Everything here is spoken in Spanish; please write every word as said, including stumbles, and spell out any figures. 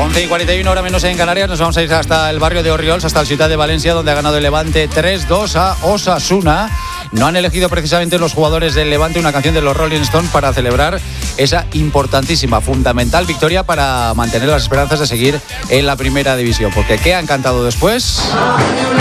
once y cuarenta y uno, hora menos en Canarias. Nos vamos a ir hasta el barrio de Orriols, hasta la ciudad de Valencia, donde ha ganado el Levante tres dos a Osasuna. No han elegido precisamente los jugadores del Levante una canción de los Rolling Stones para celebrar esa importantísima, fundamental victoria para mantener las esperanzas de seguir en la primera división. Porque ¿qué han cantado después?